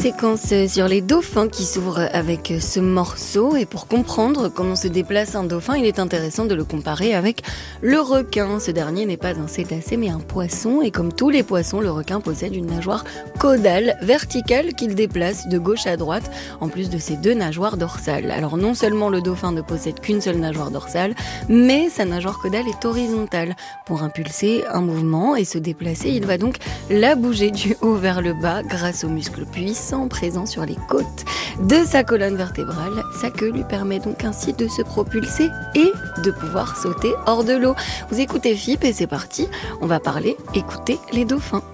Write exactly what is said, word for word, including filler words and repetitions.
séquence sur les dauphins qui s'ouvre avec ce morceau. Et pour comprendre comment se déplace un dauphin, il est intéressant de le comparer avec le requin. Ce dernier n'est pas un cétacé mais un poisson. Et comme tous les poissons, le requin possède une nageoire caudale verticale qu'il déplace de gauche à droite, en plus de ses deux nageoires dorsales. Alors non seulement le dauphin ne possède qu'une seule nageoire dorsale, mais sa nageoire caudale est horizontale. Pour impulser un mouvement et se déplacer, il va donc la bouger du haut vers le bas grâce aux muscles puissants présents sur les côtes de sa colonne vertébrale. Sa queue lui permet donc ainsi de se propulser et de pouvoir sauter hors de l'eau. Vous écoutez F I P et c'est parti, on va parler, écouter les dauphins.